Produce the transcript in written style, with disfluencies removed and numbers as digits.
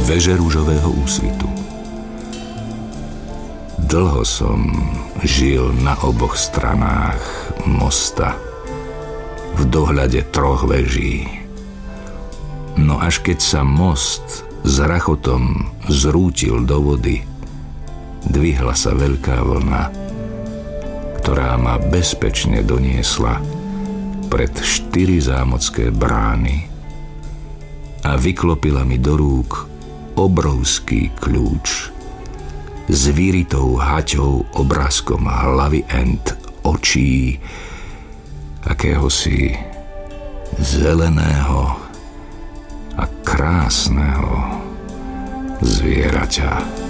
veže ružového úsvitu. Dlho som žil na oboch stranách mosta v dohľade 3 veží. No až keď sa most s rachotom zrútil do vody, dvihla sa veľká vlna, ktorá ma bezpečne doniesla pred 4 zámocké brány a vyklopila mi do rúk obrovský kľúč s vyritou haťou obrázkom hlavy ent, očí akéhosi zeleného a krásneho zvieraťa.